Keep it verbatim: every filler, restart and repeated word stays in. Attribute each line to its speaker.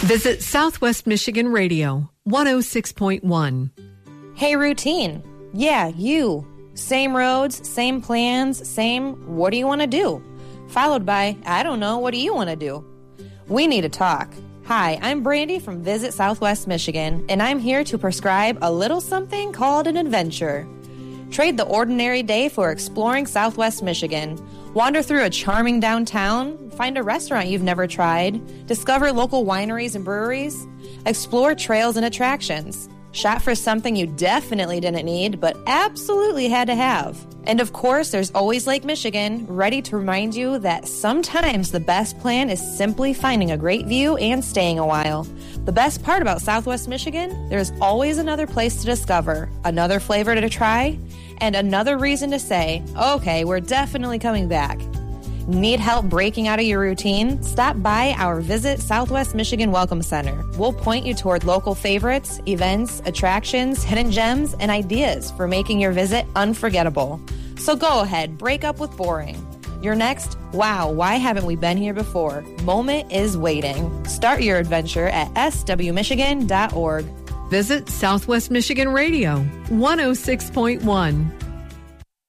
Speaker 1: Visit Southwest Michigan Radio, one oh six point one.
Speaker 2: Hey, routine. Yeah, you. Same roads, same plans, same what do you want to do? Followed by, I don't know, what do you want to do? We need to talk. Hi, I'm Brandy from Visit Southwest Michigan, and I'm here to prescribe a little something called an adventure. Trade the ordinary day for exploring Southwest Michigan. Wander through a charming downtown, find a restaurant you've never tried, discover local wineries and breweries, explore trails and attractions, shop for something you definitely didn't need but absolutely had to have. And of course, there's always Lake Michigan, ready to remind you that sometimes the best plan is simply finding a great view and staying a while. The best part about Southwest Michigan, there's always another place to discover, another flavor to try, and another reason to say, okay, we're definitely coming back. Need help breaking out of your routine? Stop by our Visit Southwest Michigan Welcome Center. We'll point you toward local favorites, events, attractions, hidden gems, and ideas for making your visit unforgettable. So go ahead, break up with boring. Your next, wow, why haven't we been here before? Moment is waiting. Start your adventure at s w michigan dot org.
Speaker 1: Visit Southwest Michigan Radio, one oh six point one.